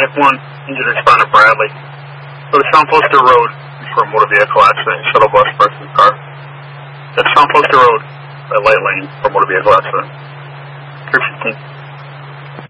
Medic 1, injured responder Bradley. Go to Sound Poster Road for a motor vehicle accident. Shuttle bus versus car. That's Sound Poster Road, light lane for a motor vehicle accident. 315.